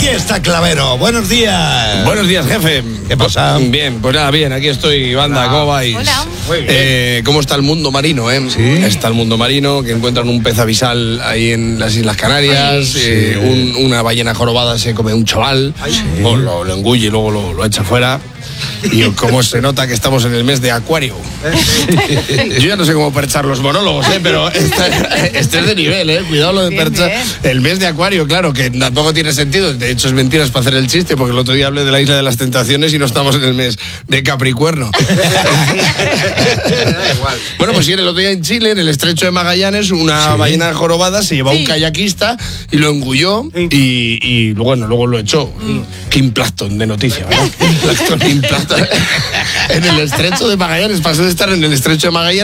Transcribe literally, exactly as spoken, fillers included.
está Clavero. Buenos días. Buenos días, jefe. ¿Qué pasa? Bien, pues nada, bien, aquí estoy, banda, Hola. ¿cómo vais? Hola. Muy bien. Eh, ¿Cómo está el mundo marino, eh? Sí. Está el mundo marino, que encuentran un pez abisal ahí en las Islas Canarias, Ay, eh, sí. un- una ballena jorobada se come un chaval, o lo, lo engulle y luego lo, lo echa fuera. Y cómo se nota que estamos en el mes de Acuario. Yo ya no sé cómo perchar los monólogos, ¿eh? Pero este, este es de nivel, ¿eh? Cuidado lo de Bien, perchar. bien. El mes de Acuario, claro, que tampoco tiene sentido. De hecho, es mentiras para hacer el chiste, porque el otro día hablé de la Isla de las Tentaciones y no estamos en el mes de Capricuerno. Bueno, pues sí, el otro día en Chile, en el estrecho de Magallanes, una Sí. ballena jorobada se llevó a un Sí. kayakista y lo engulló y, y bueno, luego lo echó. Kim Plankton de noticia, ¿verdad? Kim Plankton, Kim Plankton. En el estrecho de Magallanes, pasó de estar en el estrecho de Magallanes